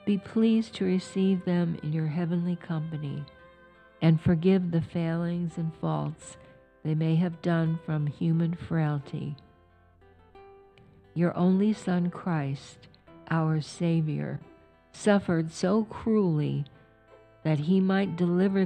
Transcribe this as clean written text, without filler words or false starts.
be pleased to receive them in your heavenly company, and forgive the failings and faults they may have done from human frailty. Your only Son, Christ, our Savior, suffered so cruelly that he might deliver